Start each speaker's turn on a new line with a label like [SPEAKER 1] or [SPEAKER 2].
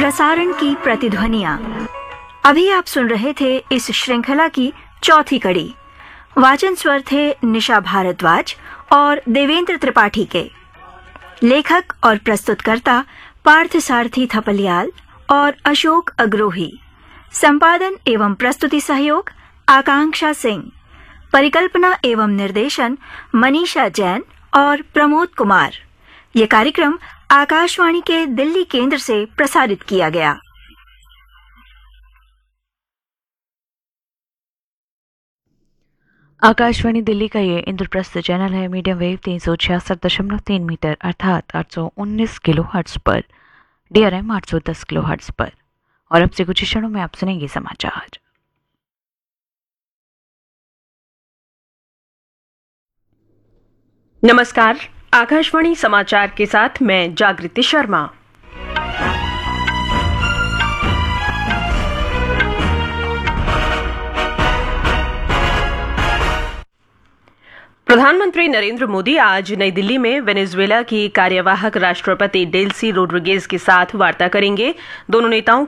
[SPEAKER 1] प्रसारण की प्रतिध्वनियां। अभी आप सुन रहे थे इस श्रृंखला की चौथी कड़ी। वाचन स्वर थे निशा भारद्वाज और देवेंद्र त्रिपाठी के। लेखक और प्रस्तुतकर्ता पार्थ सारथी थपलियाल और अशोक अग्रोही। संपादन एवं प्रस्तुति सहयोग आकांक्षा सिंह। परिकल्पना एवं निर्देशन मनीषा जैन और प्रमोद कुमार। ये कार्यक्रम आकाशवाणी के दिल्ली केंद्र से प्रसारित किया गया।
[SPEAKER 2] आकाशवाणी दिल्ली का ये इंद्रप्रस्थ चैनल है। मीडियम वेव 366.3 मीटर अर्थात 819 किलोहर्ट्ज पर, DRM 810 किलोहर्ट्ज पर। और अब से कुछ क्षणों में आप सुनेंगे समाचार।
[SPEAKER 3] नमस्कार, आकाशवाणी समाचार के साथ मैं जागृति शर्मा। प्रधानमंत्री नरेंद्र मोदी आज नई दिल्ली में वेनेजुएला की कार्यवाहक राष्ट्रपति डेल्सी रोड्रिगेज के साथ वार्ता करेंगे। दोनों नेताओं